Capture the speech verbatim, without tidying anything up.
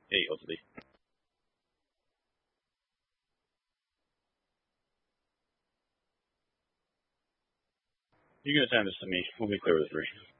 Eight, hopefully. You can assign this to me. We'll be clear with three.